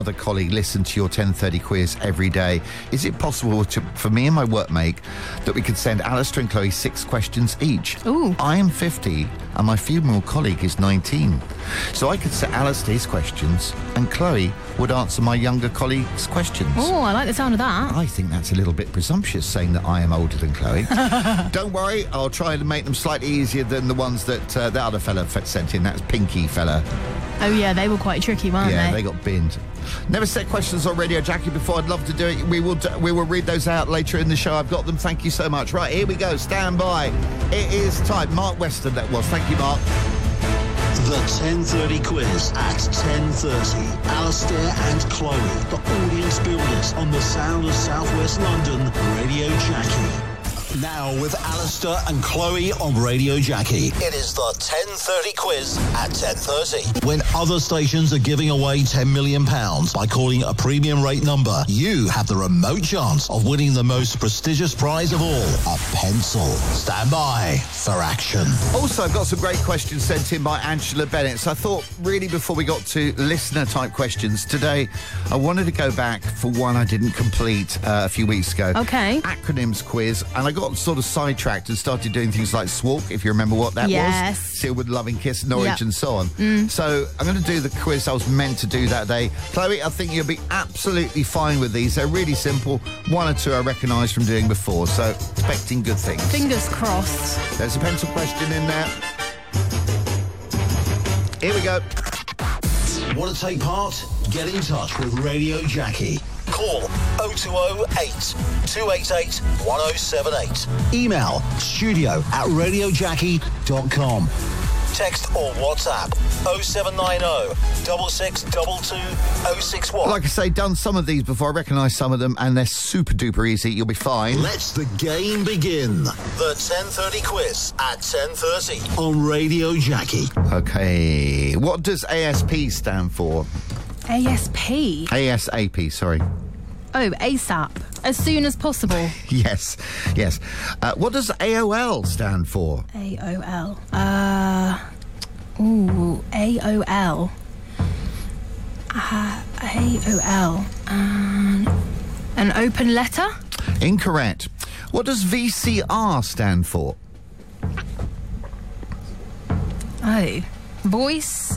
other colleague listen to your 10:30 quiz every day. Is it possible for me and my workmate that we could send Alistair and Chloe 6 questions each? Ooh. I am 50 and my female colleague is 19. So I could set Alistair his questions and Chloe would answer my younger colleague's questions. Oh, I like the sound of that. I think that's a little bit presumptuous, saying that I am older than Chloe. Don't worry, I'll try to make them slightly easier than the ones that the other fella sent in. That's Pinky fella. Oh, yeah, they were quite tricky, weren't they? Yeah, they got binned. Never set questions on Radio Jackie before. I'd love to do it. We will read those out later in the show. I've got them. Thank you so much. Right, here we go. Stand by. It is time. Mark Weston, that was. Thank you, Mark. The 10:30 quiz at 10:30. Alistair and Chloe, the audience builders on the sound of South West London, Radio Jackie. Now with Alistair and Chloe on Radio Jackie. It is the 10:30 quiz at 10:30. When other stations are giving away £10 million by calling a premium rate number, you have the remote chance of winning the most prestigious prize of all, a pencil. Stand by for action. Also, I've got some great questions sent in by Angela Bennett. So I thought, really, before we got to listener-type questions today, I wanted to go back for one I didn't complete a few weeks ago. Okay. Acronyms quiz. And I got sort of sidetracked and started doing things like SWALK, if you remember what that Yes. was. Sealwood, Loving Kiss, Norwich, Yep. and so on. So I'm going to do the quiz I was meant to do that day. Chloe, I think you'll be absolutely fine with these. They're really simple. One or two I recognise from doing before, so expecting good things. Fingers crossed. There's a pencil question in there. Here we go. Want to take part? Get in touch with Radio Jackie. Call 0208 288 1078. Email studio@radiojackie.com. Text or WhatsApp 0790 6622 061. Like I say, done some of these before. I recognise some of them, and they're super duper easy. You'll be fine. Let's the game begin. The 10:30 quiz at 10:30 on Radio Jackie. Okay. What does ASP stand for? ASP. ASAP, sorry. Oh, ASAP. As soon as possible. Yes. What does AOL stand for? AOL. AOL. AOL. An open letter? Incorrect. What does VCR stand for? Oh. Voice.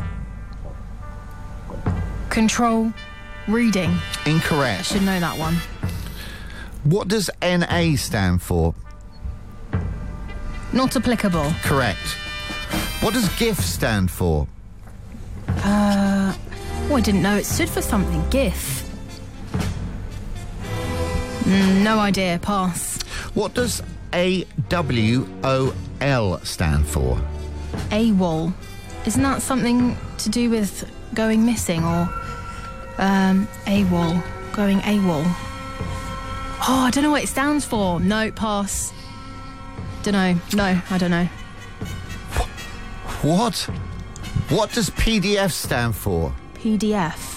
Control. Reading. Incorrect. Should know that one. What does NA stand for? Not applicable. Correct. What does GIF stand for? Oh, I didn't know it stood for something. GIF. No idea. Pass. What does AWOL stand for? AWOL. Isn't that something to do with going missing or... AWOL. Going AWOL. Oh, I don't know what it stands for. No, pass. Dunno. No, I don't know. What? What does PDF stand for? PDF.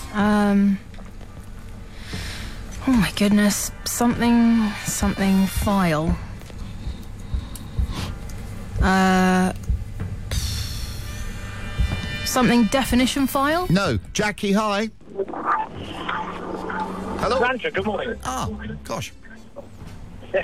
Oh my goodness. Something file. Something definition file? No. Jackie, hi. Hello? Rancher, good morning. Oh, gosh. Oh,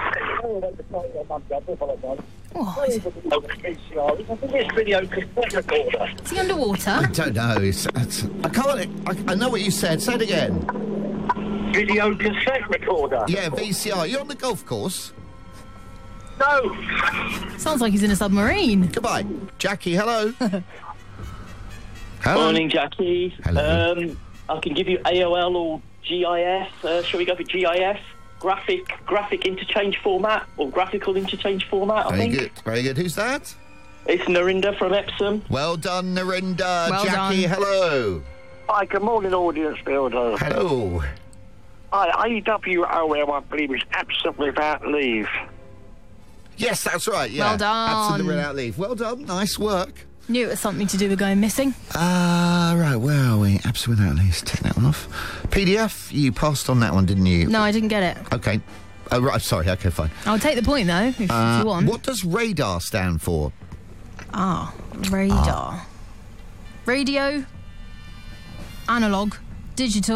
is This video cassette recorder. he underwater? I don't know. I can't... I know what you said. Say it again. Video cassette recorder. Yeah, VCR. You're on the golf course? No. Sounds like he's in a submarine. Goodbye. Jackie, hello. Hello. Morning, Jackie. Hello. I can give you AOL or GIF. Shall we go for GIF? Graphic interchange format or graphical interchange format, I think. Good. Very good. Who's that? It's Narinda from Epsom. Well done, Narinda. Well Jackie, done. hello. Hi, good morning, audience builder. Hello. Hi, AWOL, I believe, is absent without leave. Yes, that's right. Yeah. Well done. Absolutely without leave. Well done. Nice work. Knew it was something to do with going missing. Right, where are we? Absolutely without leave. Take that one off. PDF, you passed on that one, didn't you? No, I didn't get it. Okay. Oh, right, sorry. Okay, fine. I'll take the point, though, if you want. What does radar stand for? Radar. Radio. Analog. digital.